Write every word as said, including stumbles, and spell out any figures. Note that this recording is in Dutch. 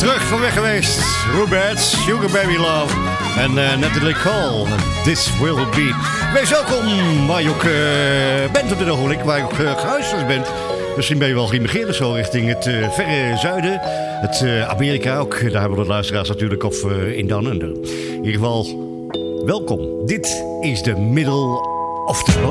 Terug van weg geweest. Roberts, Sugar Baby Love. En uh, Natalie Cole, This Will Be. Wees welkom waar je ook uh, bent op dit ogenblik. Waar je ook uh, gehuisvest bent. Misschien ben je wel geïmmigreerd zo richting het uh, verre zuiden. Het uh, Amerika ook. Daar hebben we de luisteraars natuurlijk. Of uh, in Down Under. In ieder geval, welkom. Dit is de Middle of the Road.